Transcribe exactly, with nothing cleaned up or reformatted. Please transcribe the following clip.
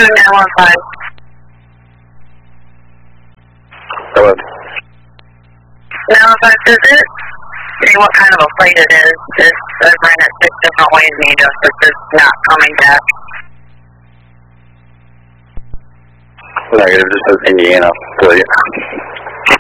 nine one five. Hello. nine one five, is it? See what kind of a flight it is. It's, I've ran it six different ways and you just, it's just not coming back. Negative, just says Indiana. Brilliant.